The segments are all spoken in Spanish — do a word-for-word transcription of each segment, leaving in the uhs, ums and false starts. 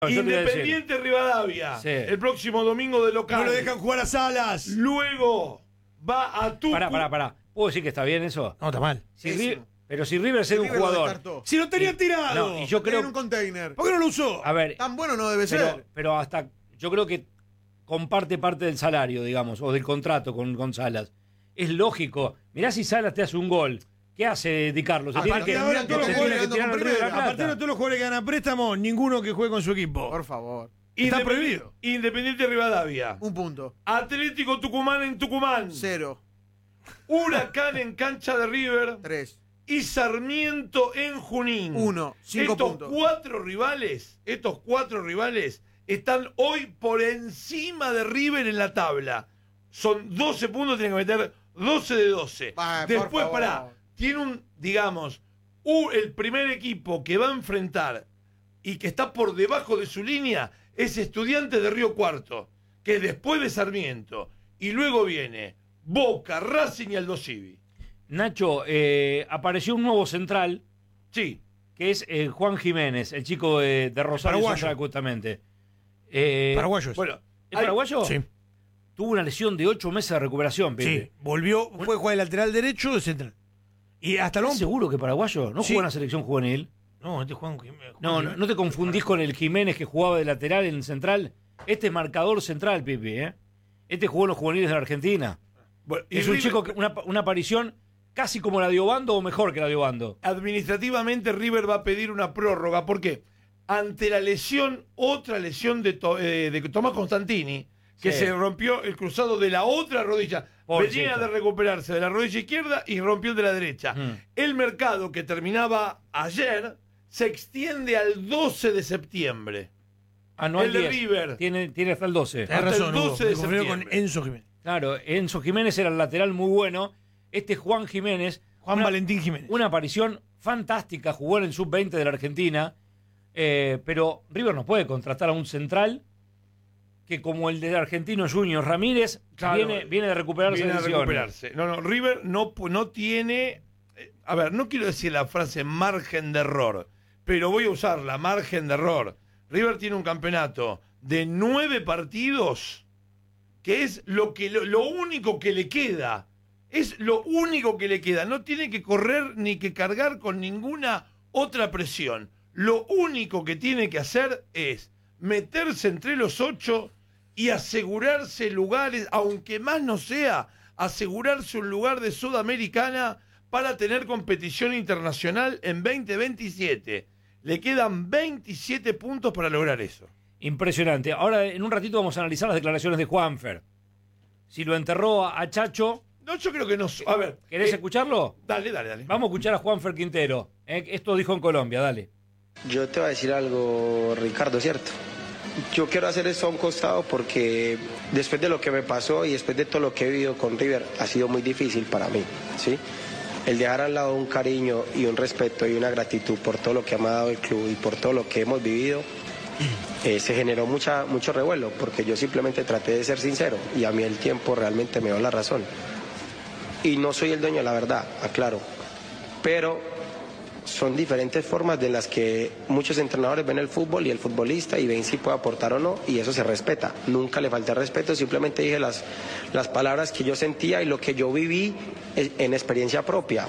Independiente Rivadavia, sí. El próximo domingo de local. No lo dejan jugar a Salas. Luego va a Tucumán. Pará, pará, pará. ¿Puedo decir que está bien eso? No, está mal. Si River, pero si River es un jugador. Si lo tenían tirado. No, y yo creo. En un container. ¿Por qué no lo usó? A ver. Tan bueno no debe pero, ser. Pero hasta. Yo creo que comparte parte del salario, digamos, o del contrato con, con Salas. Es lógico. Mirá si Salas te hace un gol. ¿Qué hace Di Carlos? Se tiene que, ahora todos los se jugadores tiene que tirar al River de la a partir de plata. todos los jugadores que dan a préstamo, ninguno que juegue con su equipo. Por favor. Está prohibido. Independiente Rivadavia. Un punto. Atlético Tucumán en Tucumán. Cero. Huracán en cancha de River. Tres. Y Sarmiento en Junín. Uno. Cinco estos puntos. cuatro rivales, estos cuatro rivales están hoy por encima de River en la tabla. Son doce puntos, tienen que meter doce de doce. Ay, Después, pará, tiene un, digamos, un, el primer equipo que va a enfrentar y que está por debajo de su línea es Estudiantes de Río Cuarto, que después de Sarmiento. Y luego viene Boca, Racing y Aldo Civi. Nacho, eh, apareció un nuevo central. Sí. Que es eh, Juan Jiménez, el chico de, de Rosario Paraguayo. Central, justamente. Eh, Paraguayos. Bueno, ¿es paraguayo? Sí. Tuvo una lesión de ocho meses de recuperación, Pepe. Sí. Volvió, fue a jugar de lateral derecho de central. Y hasta luego. ¿Estás seguro que paraguayo? ¿No Sí. jugó en la selección juvenil? No, este Juan Jiménez. No, no, no te confundís con el Jiménez que jugaba de lateral en central. Este es marcador central, Pepe, ¿eh? Este jugó en los juveniles de la Argentina. Bueno, Es y un River- chico, que una, una aparición casi como la de Obando o mejor que la de Obando. Administrativamente River va a pedir una prórroga. ¿Por qué? Ante la lesión, otra lesión de, to- eh, de Tomás Constantini, que Sí. se rompió el cruzado de la otra rodilla. Pobrecito. Venía de recuperarse de la rodilla izquierda y rompió el de la derecha. Mm. El mercado que terminaba ayer se extiende al doce de septiembre. Ah, no, El al de diez. River. Tiene, tiene hasta el doce. Hasta Tenés el razón, Hugo. doce de Me confundí con septiembre. Enzo Jiménez. Claro, Enzo Jiménez era el lateral muy bueno. Este Juan Jiménez. Juan una- Valentín Jiménez. Una aparición fantástica, jugó en el sub veinte de la Argentina, eh, pero River no puede contratar a un central que como el del argentino Junior Ramírez Claro, viene, viene de recuperarse. Viene a lesiones. recuperarse. No, no, River no, pu- no tiene. eh, A ver, no quiero decir la frase margen de error, pero voy a usarla, margen de error. River tiene un campeonato de nueve partidos, que es lo, que, lo, lo único que le queda. Es lo único que le queda. No tiene que correr ni que cargar con ninguna otra presión. Lo único que tiene que hacer es meterse entre los ocho y asegurarse lugares, aunque más no sea, asegurarse un lugar de Sudamericana para tener competición internacional en veinte veintisiete. Le quedan veintisiete puntos para lograr eso. Impresionante. Ahora en un ratito vamos a analizar las declaraciones de Juanfer. Si lo enterró a, a Chacho, No, yo creo que no. A ver. ¿querés eh, escucharlo? Dale, dale, dale. Vamos a escuchar a Juanfer Quintero. Eh, esto dijo en Colombia, dale. Yo te voy a decir algo, Ricardo, ¿cierto? Yo quiero hacer esto a un costado porque después de lo que me pasó y después de todo lo que he vivido con River, ha sido muy difícil para mí, ¿sí? El dejar al lado un cariño y un respeto y una gratitud por todo lo que me ha dado el club y por todo lo que hemos vivido, eh, se generó mucha, mucho revuelo porque yo simplemente traté de ser sincero y a mí el tiempo realmente me dio la razón. Y no soy el dueño de la verdad, aclaro, pero son diferentes formas de las que muchos entrenadores ven el fútbol y el futbolista y ven si puede aportar o no, y eso se respeta. Nunca le falté respeto, simplemente dije las, las palabras que yo sentía y lo que yo viví en experiencia propia.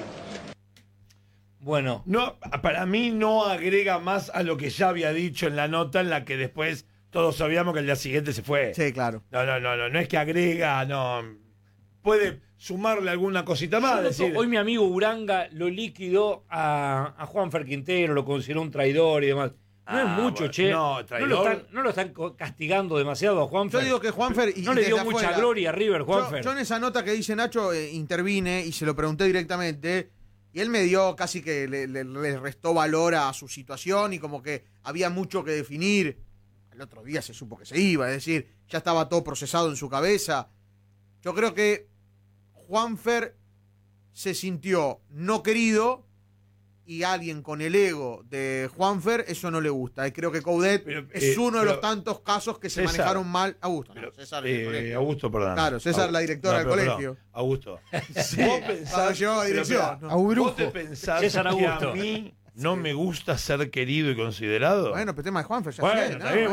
Bueno, No, para mí no agrega más a lo que ya había dicho en la nota en la que después todos sabíamos que el día siguiente se fue. Sí, claro. No, no, no, no, no es que agrega, no. Puede sumarle alguna cosita más. Yo noto, Decir, hoy mi amigo Uranga lo liquidó a, a Juanfer Quintero, lo consideró un traidor y demás. No Ah, es mucho, bueno, che. no, traidor. lo están, no lo están co- castigando demasiado a Juanfer. Yo digo que Juanfer... Y, no y le dio desde mucha afuera, gloria a River, Yo, Juanfer. yo en esa nota que dice Nacho eh, intervine y se lo pregunté directamente y él me dio casi que le, le- le restó valor a su situación y como que había mucho que definir. El otro día se supo que se iba, es decir, ya estaba todo procesado en su cabeza. Yo creo que Juanfer se sintió no querido y alguien con el ego de Juanfer eso no le gusta. Y creo que Coudet Pero, es eh, uno de los pero- tantos casos que se César, manejaron mal. Augusto, no, pero, César del eh, colegio. Augusto, perdón. Claro, César, la directora del pero, colegio. perdón, Augusto. Vos Cuando pensás. llegó a pero, dirección, pero, ¿no? Vos te pensás César que Augusto. a mí no me gusta ser querido y considerado. Bueno, pero tema de Juanfer, ya Bueno, sé, está ¿no? bien,